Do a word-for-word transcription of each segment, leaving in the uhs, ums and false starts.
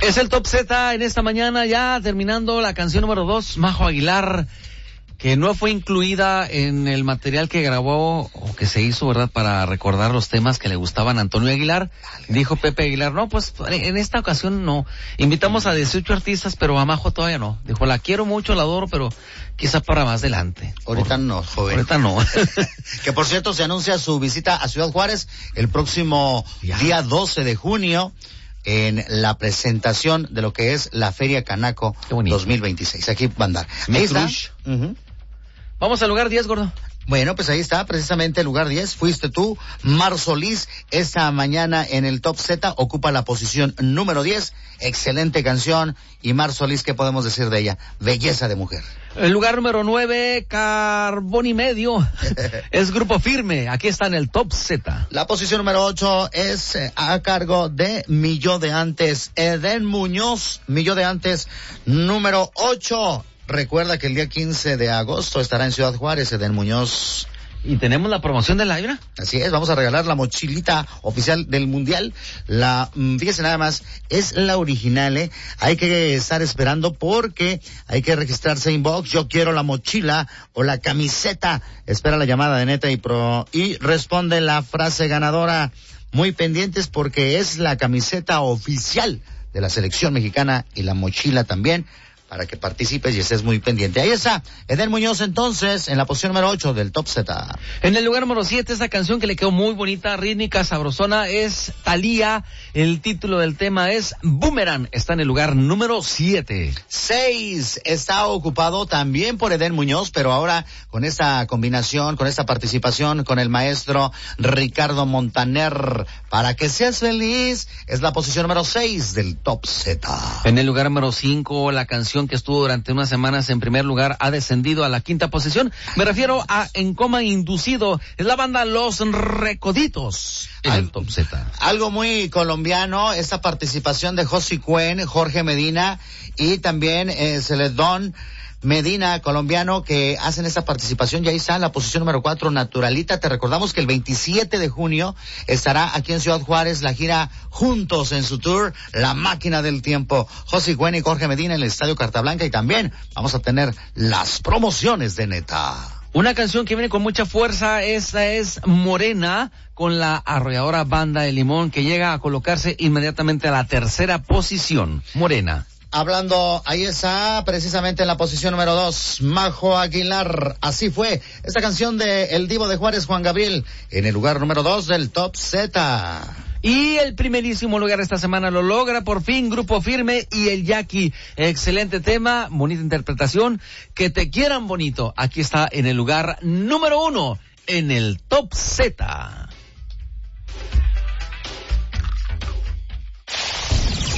Es el Top Z en esta mañana, ya terminando la canción número dos, Majo Aguilar, que no fue incluida en el material que grabó o que se hizo, ¿verdad?, para recordar los temas que le gustaban a Antonio Aguilar. Dijo Pepe Aguilar, no, pues en esta ocasión no. Invitamos a dieciocho artistas, pero a Majo todavía no. Dijo, la quiero mucho, la adoro, pero quizá para más adelante. Ahorita por... no, joven. Ahorita no. Que por cierto se anuncia su visita a Ciudad Juárez el próximo ya. día doce de junio. En la presentación de lo que es la Feria Canaco dos mil veintiséis. Aquí va a andar. Ahí está. Uh-huh. Vamos al lugar diez, gordo. Bueno, pues ahí está, precisamente el lugar diez. Fuiste tú, Mar Solís. Esta mañana en el Top Z ocupa la posición número diez. Excelente canción. Y Mar Solís, ¿qué podemos decir de ella? Belleza de mujer. El lugar número nueve, Carbón y Medio, es Grupo Firme. Aquí está en el Top Z. La posición número ocho es eh, a cargo de Milló de Antes, Edén Muñoz. Milló de Antes, número ocho. Recuerda que el día quince de agosto estará en Ciudad Juárez, Edén Muñoz. ¿Y tenemos la promoción de la Ibra? Así es, vamos a regalar la mochilita oficial del Mundial. La, fíjese nada más, es la original, ¿eh? Hay que estar esperando porque hay que registrarse inbox. Yo quiero la mochila o la camiseta. Espera la llamada de Neta y Pro y responde la frase ganadora. Muy pendientes porque es la camiseta oficial de la selección mexicana y la mochila también, para que participes y estés muy pendiente. Ahí está, Edén Muñoz entonces, en la posición número ocho del Top Z. En el lugar número siete, esa canción que le quedó muy bonita, rítmica, sabrosona, es Thalía. El título del tema es Boomerang. Está en el lugar número siete. seis, está ocupado también por Edén Muñoz, pero ahora con esta combinación, con esta participación con el maestro Ricardo Montaner. Para que seas feliz, es la posición número seis del Top Z. En el lugar número cinco, la canción que estuvo durante unas semanas en primer lugar ha descendido a la quinta posición. Me refiero a En Coma Inducido. Es la banda Los Recoditos en el Top Z. Algo muy colombiano, esta participación de Josi Cuen, Jorge Medina y también eh, Celedón Medina, colombiano, que hacen esta participación. Y ahí está en la posición número cuatro, Naturalita. Te recordamos que el veintisiete de junio estará aquí en Ciudad Juárez la gira Juntos en su tour La Máquina del Tiempo. José Güen y Jorge Medina en el Estadio Carta Blanca, y también vamos a tener las promociones de Neta. Una canción que viene con mucha fuerza, esta es Morena, con la arrolladora Banda de Limón, que llega a colocarse inmediatamente a la tercera posición. Morena. Hablando, ahí está, precisamente en la posición número dos, Majo Aguilar. Así fue, esta canción de El Divo de Juárez, Juan Gabriel, en el lugar número dos del Top Z. Y el primerísimo lugar esta semana lo logra por fin Grupo Firme y el Jackie. Excelente tema, bonita interpretación. Que te quieran bonito. Aquí está en el lugar número uno, en el Top Z.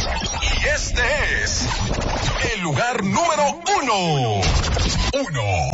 Y este es el lugar número uno. Uno.